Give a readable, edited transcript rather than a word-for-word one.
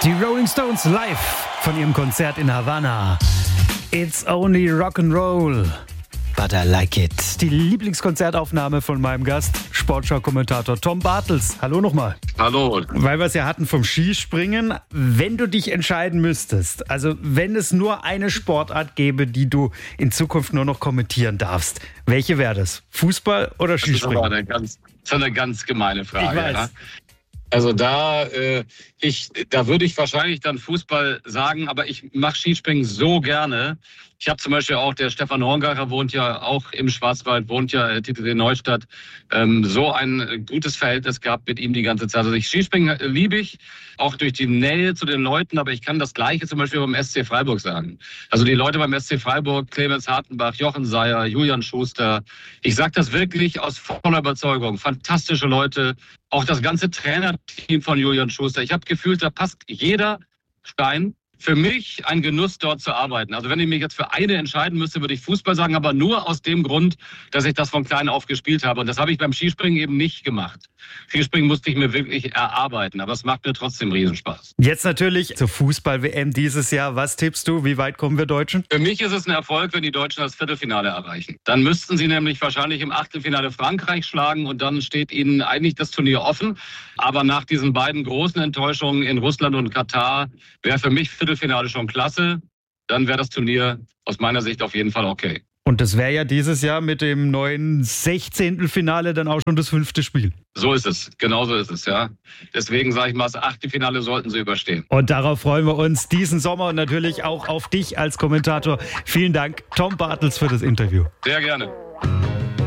Die Rolling Stones live von ihrem Konzert in Havanna. It's only Rock'n'Roll, but I like it. Die Lieblingskonzertaufnahme von meinem Gast, Sportschau-Kommentator Tom Bartels. Hallo nochmal. Hallo. Weil wir es ja hatten vom Skispringen. Wenn du dich entscheiden müsstest, also wenn es nur eine Sportart gäbe, die du in Zukunft nur noch kommentieren darfst, welche wäre das? Fußball oder Skispringen? Das ist eine ganz gemeine Frage. Ich weiß. Ja? Also da würde ich wahrscheinlich dann Fußball sagen, aber ich mache Skispringen so gerne. Ich habe zum Beispiel auch, der Stefan Horngacher wohnt ja auch im Schwarzwald, wohnt ja in Neustadt, so ein gutes Verhältnis gehabt mit ihm die ganze Zeit. Also Skispringen liebe ich, auch durch die Nähe zu den Leuten, aber ich kann das Gleiche zum Beispiel beim SC Freiburg sagen. Also die Leute beim SC Freiburg, Clemens Hartenbach, Jochen Seyer, Julian Schuster, ich sage das wirklich aus voller Überzeugung. Fantastische Leute, auch das ganze Trainerteam von Julian Schuster. Ich habe gefühlt, da passt jeder Stein. Für mich ein Genuss, dort zu arbeiten. Also wenn ich mich jetzt für eine entscheiden müsste, würde ich Fußball sagen, aber nur aus dem Grund, dass ich das von klein auf gespielt habe. Und das habe ich beim Skispringen eben nicht gemacht. Skispringen musste ich mir wirklich erarbeiten, aber es macht mir trotzdem Riesenspaß. Jetzt natürlich zur Fußball-WM dieses Jahr. Was tippst du? Wie weit kommen wir Deutschen? Für mich ist es ein Erfolg, wenn die Deutschen das Viertelfinale erreichen. Dann müssten sie nämlich wahrscheinlich im Achtelfinale Frankreich schlagen und dann steht ihnen eigentlich das Turnier offen. Aber nach diesen beiden großen Enttäuschungen in Russland und Katar wäre für mich Viertelfinale schon klasse. Dann wäre das Turnier aus meiner Sicht auf jeden Fall okay. Und das wäre ja dieses Jahr mit dem neuen 16. Finale dann auch schon das 5. Spiel. So ist es, genau so ist es, ja. Deswegen sage ich mal, das Achtelfinale sollten sie überstehen. Und darauf freuen wir uns diesen Sommer und natürlich auch auf dich als Kommentator. Vielen Dank, Tom Bartels, für das Interview. Sehr gerne.